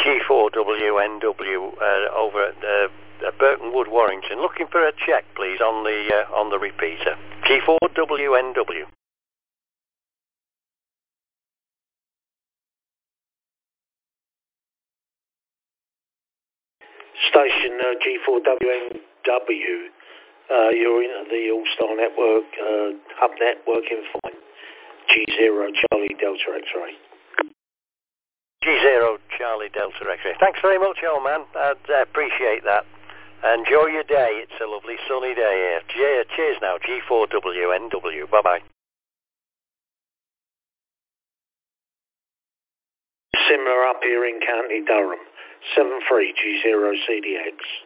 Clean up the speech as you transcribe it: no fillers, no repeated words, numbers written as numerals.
G4WNW over at Burtonwood, Warrington. Looking for a check, please, on the repeater. G4WNW. Station G4WNW. You're in the All-Star Network, Hub Networking fine. G0 Charlie Delta X-Ray. G0 Charlie Delta X-Ray. Thanks very much, old man. I'd appreciate that. Enjoy your day. It's a lovely sunny day here. Cheers now. G4WNW. Bye-bye. Similar up here in County Durham. 73 G0 CDX.